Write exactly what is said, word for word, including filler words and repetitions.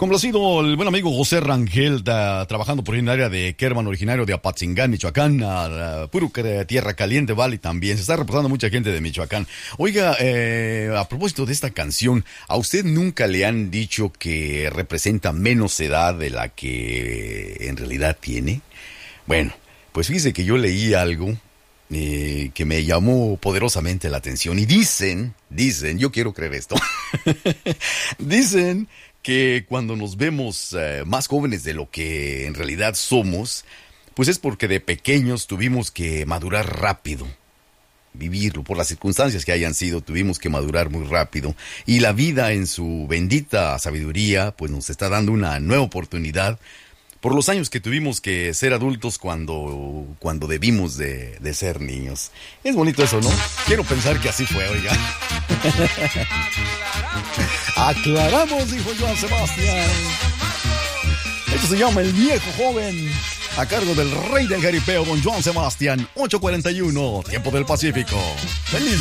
Complacido el buen amigo José Rangel, da, trabajando por ahí en el área de Kerman, originario de Apatzingán, Michoacán, a, a puro tierra caliente, vale, también. Se está reportando mucha gente de Michoacán. Oiga, eh, a propósito de esta canción, ¿a usted nunca le han dicho que representa menos edad de la que en realidad tiene? Bueno, pues fíjese que yo leí algo eh, que me llamó poderosamente la atención. Y dicen, dicen, yo quiero creer esto, dicen que cuando nos vemos eh, más jóvenes de lo que en realidad somos, pues es porque de pequeños tuvimos que madurar rápido, vivirlo, por las circunstancias que hayan sido, tuvimos que madurar muy rápido, y la vida en su bendita sabiduría, pues nos está dando una nueva oportunidad, por los años que tuvimos que ser adultos cuando, cuando debimos de, de ser niños. Es bonito eso, ¿no? Quiero pensar que así fue, oiga. Aclaramos, dijo Joan Sebastián. Esto se llama El Viejo Joven, a cargo del rey del jaripeo, don Joan Sebastián. Ocho cuarenta y uno, tiempo del Pacífico. Feliz